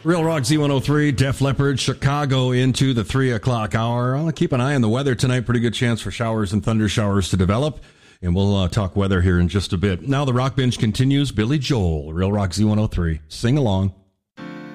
Real Rock Z103, Def Leppard, Chicago into the 3 o'clock hour. I'll keep an eye on the weather tonight. Pretty good chance for showers and thunder showers to develop. And we'll talk weather here in just a bit. Now the Rock Bench continues. Billy Joel, Real Rock Z103. Sing along.